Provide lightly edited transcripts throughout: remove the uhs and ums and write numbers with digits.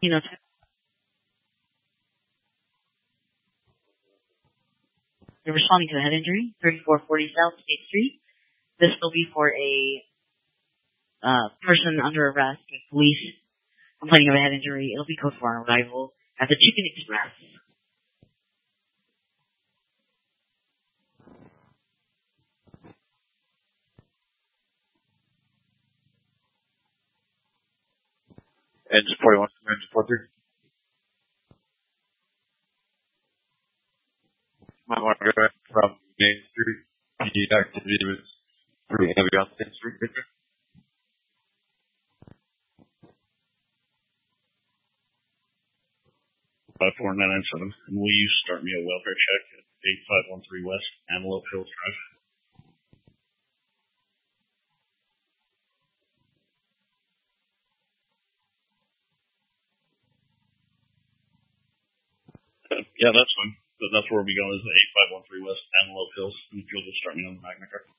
You know, you're responding to a head injury, 3440 South State Street. This will be for a person under arrest with police complaining of a head injury. It'll be code for an arrival at the Chicken Express. Engine 41, engine 43. My want to go from Main Street. The activity was pretty heavy on Main Street. 54997. And will you start me a welfare check at 8513 West Antelope Hills Drive? Yeah, that's fine. But that's where we'll be going, is the 8513 West Antelope Hills. And if you'll just start me on the Magna car.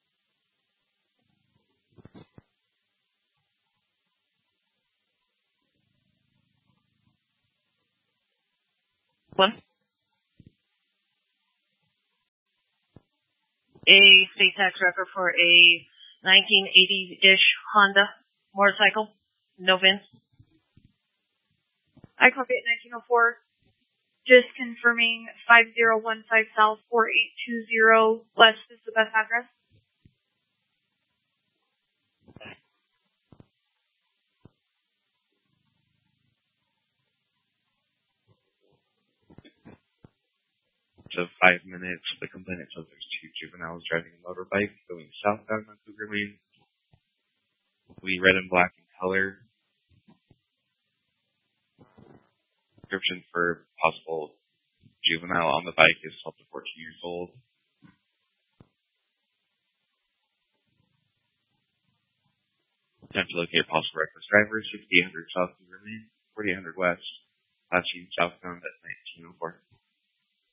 What? A state tax record for a 1980-ish Honda motorcycle. No VIN. I copy it 1904. Just confirming 5015 South 4820 West is the best address. So 5 minutes, the complainant says there's 2 juveniles driving a motorbike going southbound on Cougar Lane. We red and black in color. Description for possible juvenile on the bike is 12 to 14 years old. Attempt to locate possible reckless driver, 6800 South Cougar Lane, 4800 West, flashing southbound at 1904.